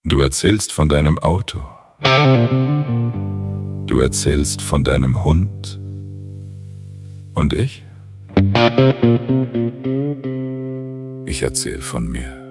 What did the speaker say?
Du erzählst von deinem Auto. Du erzählst von deinem Hund. Und ich? Ich erzähl von mir.